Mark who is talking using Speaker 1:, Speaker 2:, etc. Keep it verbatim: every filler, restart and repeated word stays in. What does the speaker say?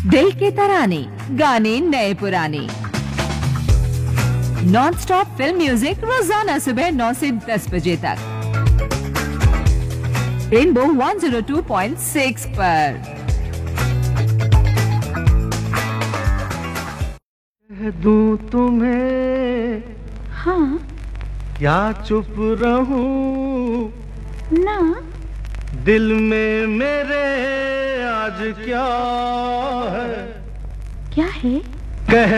Speaker 1: दिल के तराने, गाने नए पुराने, नॉन स्टॉप फिल्म म्यूजिक रोजाना सुबह नौ से दस बजे तक rainbow one zero two point six पर।
Speaker 2: कह दूं तुम्हें
Speaker 3: हाँ
Speaker 2: क्या चुप रहूं
Speaker 3: ना,
Speaker 2: दिल में मेरे आज क्या है
Speaker 3: क्या है
Speaker 2: कह